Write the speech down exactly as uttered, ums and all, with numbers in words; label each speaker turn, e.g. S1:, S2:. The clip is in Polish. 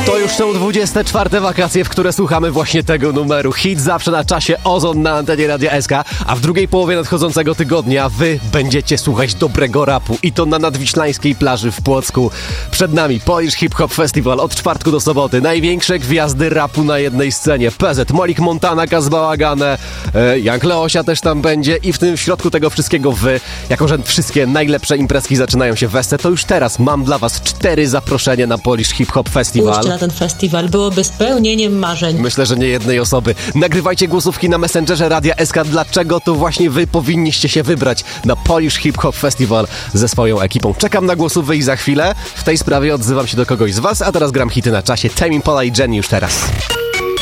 S1: To już są dwudzieste czwarte wakacje, w które słuchamy właśnie tego numeru. Hit zawsze na czasie, Ozon na antenie Radia S K, a w drugiej połowie nadchodzącego tygodnia wy będziecie słuchać dobrego rapu i to na nadwiślańskiej plaży w Płocku. Przed nami Polish Hip Hop Festival od czwartku do soboty. Największe gwiazdy rapu na jednej scenie. P Z, Molik Montana, Kaz Bałagane, e, Young Leosia też tam będzie i w tym w środku tego wszystkiego wy, jako że wszystkie najlepsze imprezki zaczynają się w Esce, to już teraz mam dla was cztery zaproszenia na Polish Hip Hop Festival.
S2: Pójście na ten festiwal byłoby spełnieniem marzeń.
S1: Myślę, że nie jednej osoby. Nagrywajcie głosówki na Messengerze Radia S K, dlaczego to właśnie wy powinniście się wybrać na Polish Hip Hop Festival ze swoją ekipą. Czekam na głosówki i za chwilę w tej sprawie odzywam się do kogoś z was, a teraz gram hity na czasie. Tame Impala i Jenny już teraz.